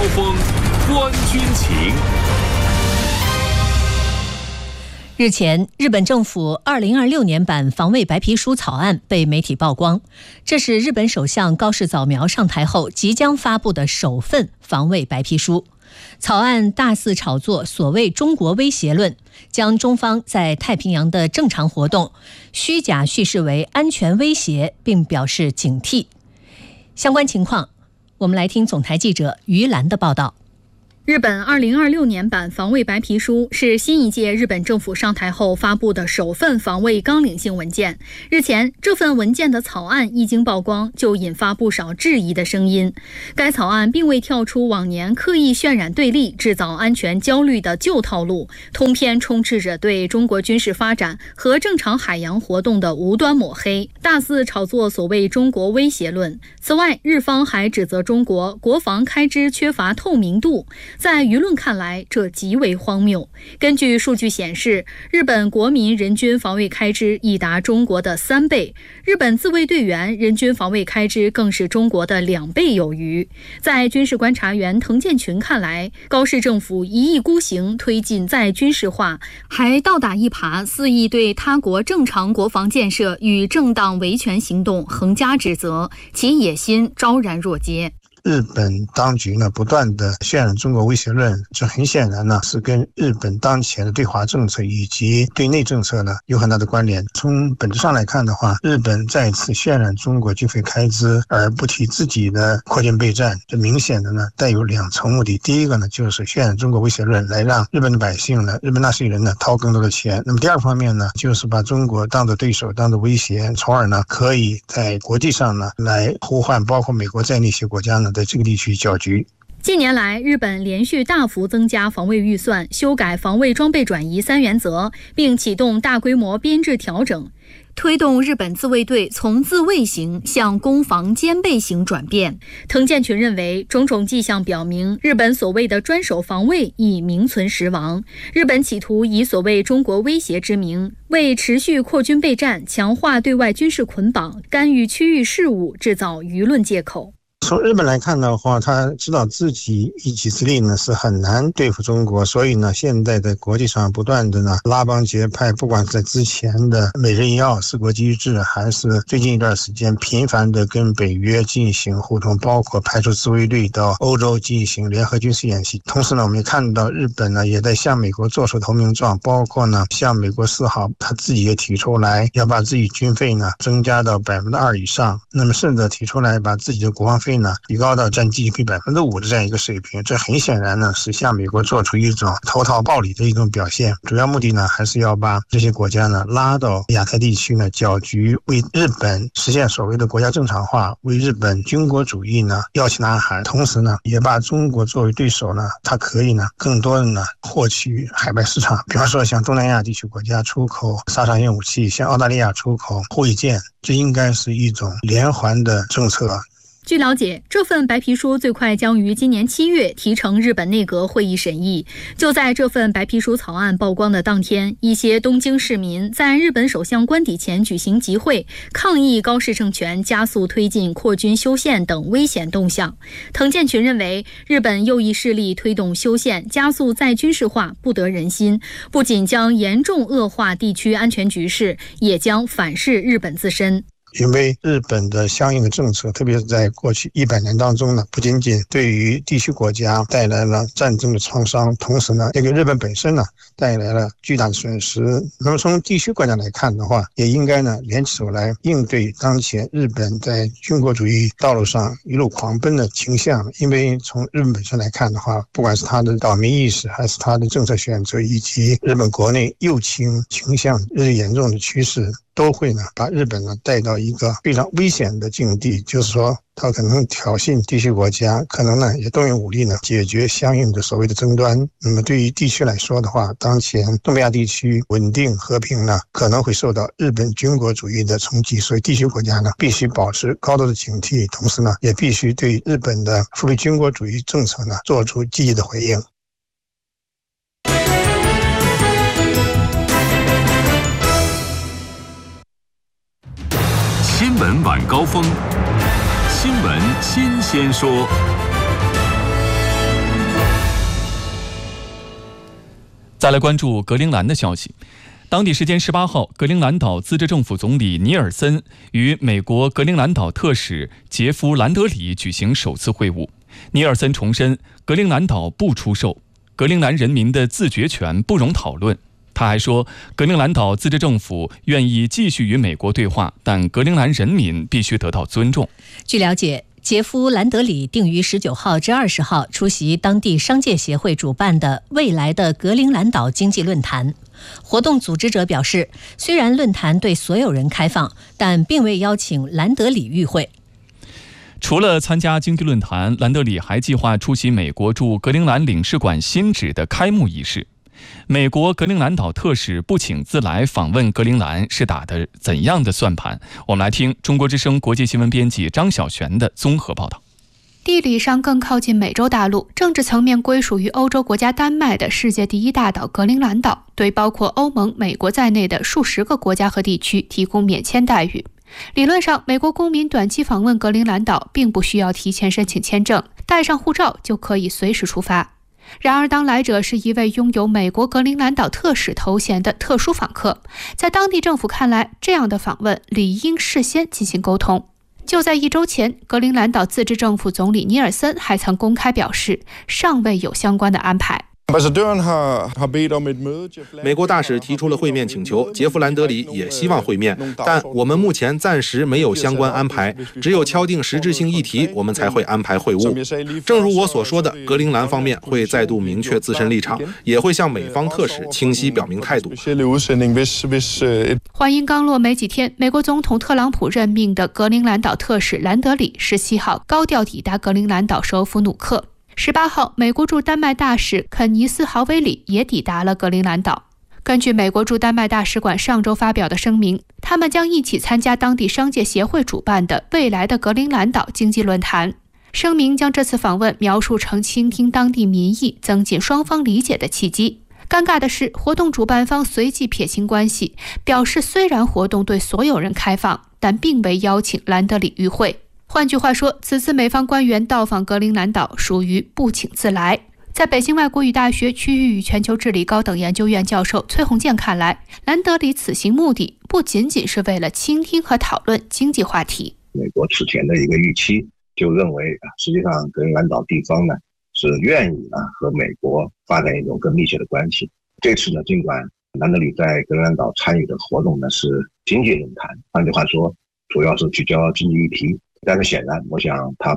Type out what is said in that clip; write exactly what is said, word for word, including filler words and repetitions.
峰，观军情。 日前，日本政府二零二六年版防卫白皮书草案被媒体曝光，这是日本首相高市早苗上台后即将发布的首份防卫白皮书。草案大肆炒作所谓中国威胁论，将中方在太平洋的正常活动虚假叙事为安全威胁，并表示警惕。相关情况，我们来听总台记者于兰的报道。 日本二零二六年版防卫白皮书是新一届日本政府上台后发布的首份防卫纲领性文件。日前，这份文件的草案一经曝光，就引发不少质疑的声音。该草案并未跳出往年刻意渲染对立、制造安全焦虑的旧套路，通篇充斥着对中国军事发展和正常海洋活动的无端抹黑，大肆炒作所谓中国威胁论。此外，日方还指责中国国防开支缺乏透明度。在舆论看来，这极为荒谬。根据数据显示，日本国民人均防卫开支已达中国的三倍，日本自卫队员人均防卫开支更是中国的两倍有余。在军事观察员滕建群看来，高市政府一意孤行推进再军事化，还倒打一耙，肆意对他国正常国防建设与正当维权行动横加指责，其野心昭然若揭。 日本当局呢不断的渲染中国威胁论，这很显然呢是跟日本当前的对华政策以及对内政策呢有很大的关联。从本质上来看的话，日本再次渲染中国军费开支而不提自己的扩军备战，这明显的呢带有两层目的。第一个呢就是渲染中国威胁论，来让日本的百姓呢、日本纳税人呢掏更多的钱。那么第二方面呢，就是把中国当作对手、当作威胁，从而呢可以在国际上呢来呼唤包括美国在内一些国家呢在这个地区搅局。 近年来，日本连续大幅增加防卫预算，修改防卫装备转移三原则，并启动大规模编制调整，推动日本自卫队从自卫型向攻防兼备型转变。滕建群认为，种种迹象表明，日本所谓的专守防卫已名存实亡。日本企图以所谓中国威胁之名，为持续扩军备战、强化对外军事捆绑、干预区域事务制造舆论借口。 从日本来看的话，他知道自己一己之力呢是很难对付中国，所以呢现在在国际上不断的呢拉帮结派，不管是在之前的美日印澳四国机制，还是最近一段时间频繁的跟北约进行互动，包括派出自卫队到欧洲进行联合军事演习。同时呢，我们也看到日本呢也在向美国做出投名状，包括呢向美国示好，他自己也提出来要把自己军费呢增加到百分之二以上，那么甚至提出来把自己的国防费呢提高到占 G D P 百分之五的这样一个水平。这很显然呢是向美国做出一种投桃报李的一种表现，主要目的呢还是要把这些国家呢拉到亚太地区呢搅局，为日本实现所谓的国家正常化，为日本军国主义呢摇旗呐喊，同时呢也把中国作为对手呢，它可以呢更多的呢获取海外市场，比方说向东南亚地区国家出口杀伤性武器，向澳大利亚出口护卫舰，这应该是一种连环的政策。 据了解，这份白皮书最快将于今年七月提呈日本内阁会议审议。就在这份白皮书草案曝光的当天，一些东京市民在日本首相官邸前举行集会，抗议高市政权加速推进扩军修宪等危险动向。滕建群认为，日本右翼势力推动修宪、加速再军事化不得人心，不仅将严重恶化地区安全局势，也将反噬日本自身。 因为日本的相应的政策，特别是在过去一百年当中呢，不仅仅对于地区国家带来了战争的创伤，同时呢，也给日本本身呢带来了巨大的损失。那么从地区国家来看的话，也应该呢联起手来应对当前日本在军国主义道路上一路狂奔的倾向。因为从日本本身来看的话，不管是他的岛民意识，还是他的政策选择，以及日本国内右倾倾向日益严重的趋势，都会呢把日本呢带到一个非常危险的境地，就是说他可能挑衅地区国家，可能呢也动用武力呢解决相应的所谓的争端。那么对于地区来说的话，当前东北亚地区稳定和平呢可能会受到日本军国主义的冲击，所以地区国家呢必须保持高度的警惕，同时呢也必须对日本的复辟军国主义政策呢做出积极的回应。 新闻晚高峰，新闻新鲜说。 再来关注格陵兰的消息。当地时间十八号，格陵兰岛自治政府总理尼尔森与美国格陵兰岛特使杰夫·兰德里举行首次会晤。尼尔森重申，格陵兰岛不出售，格陵兰人民的自决权不容讨论。他还说，格陵兰岛自治政府愿意继续与美国对话，但格陵兰人民必须得到尊重。 据了解，杰夫·兰德里定于十九号至二十号出席当地商界协会主办的未来的格陵兰岛经济论坛。活动组织者表示，虽然论坛对所有人开放，但并未邀请兰德里与会。 除了参加经济论坛，兰德里还计划出席美国驻格陵兰领事馆新址的开幕仪式。美国格陵兰岛特使不请自来访问格陵兰是打的怎样的算盘？我们来听中国之声国际新闻编辑张晓璇的综合报道。 地理上更靠近美洲大陆，政治层面归属于欧洲国家丹麦的世界第一大岛格陵兰岛，对包括欧盟、美国在内的数十个国家和地区提供免签待遇。理论上，美国公民短期访问格陵兰岛并不需要提前申请签证，带上护照就可以随时出发。然而，当来者是一位拥有美国格陵兰岛特使头衔的特殊访客，在当地政府看来，这样的访问理应事先进行沟通。就在一周前，格陵兰岛自治政府总理尼尔森还曾公开表示，尚未有相关的安排。 美国大使提出了会面请求，杰夫·兰德里也希望会面，但我们目前暂时没有相关安排，只有敲定实质性议题，我们才会安排会晤。正如我所说的，格陵兰方面会再度明确自身立场，也会向美方特使清晰表明态度。 话音刚落没几天，美国总统特朗普任命的格陵兰岛特使兰德里十七号高调抵达格陵兰岛首府努克。十八号，美国驻丹麦大使肯尼斯·豪维里也抵达了格陵兰岛。根据美国驻丹麦大使馆上周发表的声明，他们将一起参加当地商界协会主办的未来的格陵兰岛经济论坛。声明将这次访问描述成倾听当地民意、增进双方理解的契机。尴尬的是，活动主办方随即撇清关系，表示虽然活动对所有人开放，但并未邀请兰德里与会。换句话说，此次美方官员到访格陵兰岛属于不请自来。在北京外国语大学区域与全球治理高等研究院教授崔洪建看来，兰德里此行目的不仅仅是为了倾听和讨论经济话题。 美国此前的一个预期就认为，实际上格陵兰岛地方呢是愿意啊和美国发展一种更密切的关系。这次呢，尽管兰德里在格陵兰岛参与的活动呢是经济论坛，换句话说，主要是聚焦经济议题。但是显然，我想他